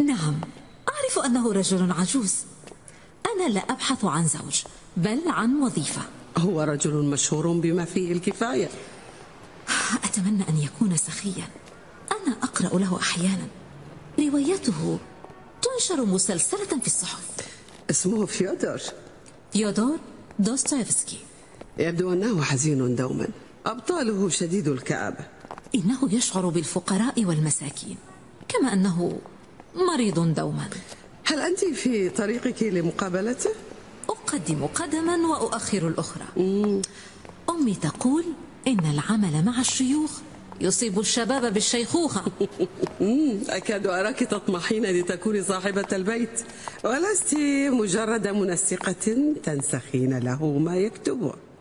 نعم، أعرف أنه رجل عجوز. أنا لا أبحث عن زوج، بل عن وظيفة. هو رجل مشهور بما فيه الكفاية. أتمنى أن يكون سخيا. أنا أقرأ له أحيانا، رواياته تنشر مسلسلة في الصحف. اسمه فيودور دوستويفسكي. يبدو أنه حزين دوما، أبطاله شديد الكآبة. إنه يشعر بالفقراء والمساكين، كما أنه مريض دوما. هل أنت في طريقك لمقابلته؟ أقدم قدما وأؤخر الأخرى. أمي تقول إن العمل مع الشيوخ يصيب الشباب بالشيخوخة. أكاد أراك تطمحين لتكوني صاحبة البيت، ولست مجرد منسقة تنسخين له ما يكتبه.